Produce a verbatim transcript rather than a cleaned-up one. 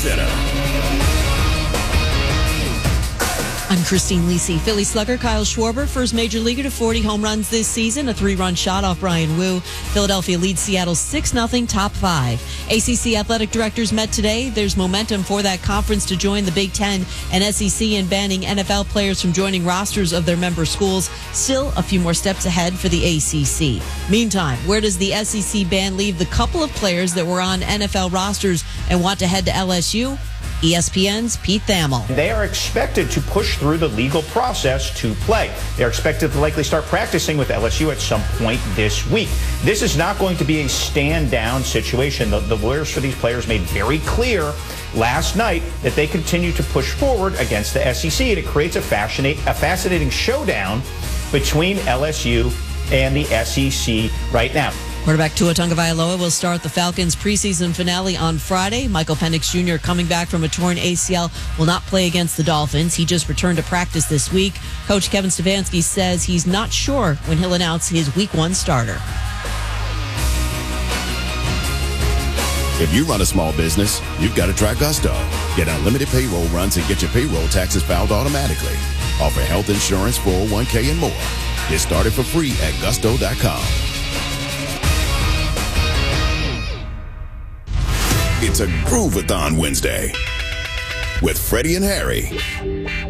Center. I'm Christine Lisi. Philly slugger Kyle Schwarber, first major leaguer to forty home runs this season, a three-run shot off Brian Wu. Philadelphia leads Seattle six nothing, top five. A C C athletic directors met today. There's momentum for that conference to join the Big Ten and S E C in banning N F L players from joining rosters of their member schools. Still a few more steps ahead for the A C C. Meantime, where does the S E C ban leave the couple of players that were on N F L rosters and want to head to L S U? E S P N's Pete Thamel. They are expected to push through the legal process to play. They're expected to likely start practicing with L S U at some point this week. This is not going to be a stand-down situation. The, the lawyers for these players made very clear last night that they continue to push forward against the S E C, and it creates a, fascinate, a fascinating showdown between L S U and the S E C right now. Quarterback Tua Tagovailoa will start the Falcons' preseason finale on Friday. Michael Penix Junior, coming back from a torn A C L, will not play against the Dolphins. He just returned to practice this week. Coach Kevin Stefanski says he's not sure when he'll announce his week one starter. If you run a small business, you've got to try Gusto. Get unlimited payroll runs and get your payroll taxes filed automatically. Offer health insurance, four oh one k, and more. Get started for free at gusto dot com. It's a Groovathon Wednesday with Freddie and Harry.